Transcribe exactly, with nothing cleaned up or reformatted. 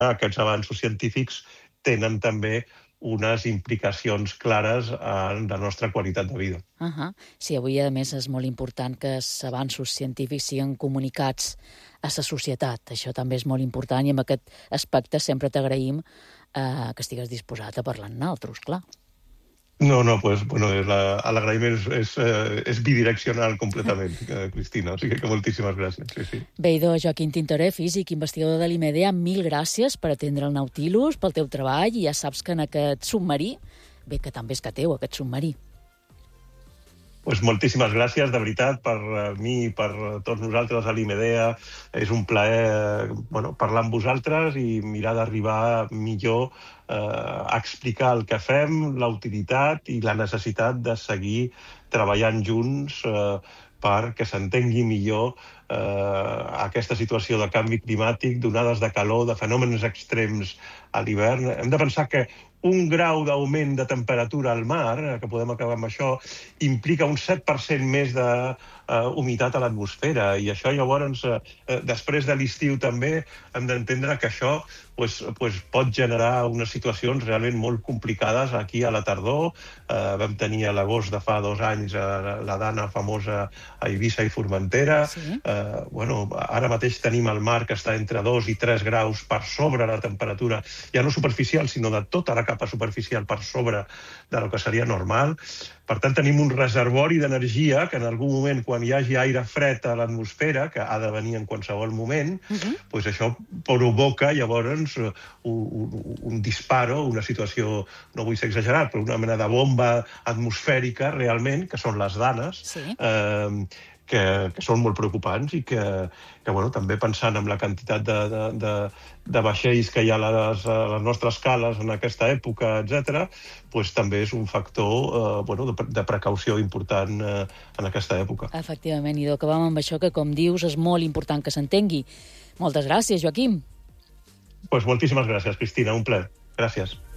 aquests avanços científics tenen també unes implicacions clares en la nostra qualitat de vida. Uh -huh. Sí, avui, a més, és molt important que els avanços científics siguin comunicats a la societat. Això també és molt important i en aquest aspecte sempre t'agraïm eh, que estigues disposat a parlar amb nosaltres, clar. No, no, pues, bueno, l'agraïment és, és, és bidireccional completament, Cristina, o sigui que moltíssimes gràcies. Sí, sí. Bé, idò, Joaquim Tintoré, físic, investigador de l'I M E D A, mil gràcies per atendre el Nautilus, pel teu treball, i ja saps que en aquest submarí, bé, que també és que teu, aquest submarí. Pues moltíssimes gràcies, de veritat, per mi i per tots nosaltres a l'I M E D A. És un plaer bueno, parlar amb vosaltres i mirar d'arribar millor eh, a explicar el que fem, la utilitat i la necessitat de seguir treballant junts eh, perquè s'entengui millor eh, aquesta situació de canvi climàtic, d'onades de calor, de fenòmens extrems a l'hivern. Hem de pensar que un grau d'augment de temperatura al mar, que podem acabar amb això, implica un set per cent més de uh, humitat a l'atmosfera. I això llavors, uh, després de l'estiu també, hem d'entendre que això pues, pues, pot generar unes situacions realment molt complicades aquí a la tardor. Uh, vam tenir a l'agost de fa dos anys uh, la dana famosa a Eivissa i Formentera. Sí. Uh, bueno, ara mateix tenim el mar que està entre dos i tres graus per sobre la temperatura, ja no superficial, sinó de tota la capa superficial per sobre de lo que seria normal. Per tant, tenim un reservori d'energia que en algun moment, quan hi hagi aire fred a l'atmosfera, que ha de venir en qualsevol moment, uh-huh. pues això provoca llavors un, un, un disparo, una situació, no vull ser exagerat, però una mena de bomba atmosfèrica realment, que són les danes, sí. eh, que, que són molt preocupants i que, que bueno, també pensant en la quantitat de, de, de, de vaixells que hi ha a les, a les nostres cales en aquesta època, etcètera, pues, també és un factor eh, bueno, de, de precaució important eh, en aquesta època. Efectivament, i acabam amb això que, com dius, és molt important que s'entengui. Moltes gràcies, Joaquim. Pues moltíssimes gràcies, Cristina, un plaer. Gràcies.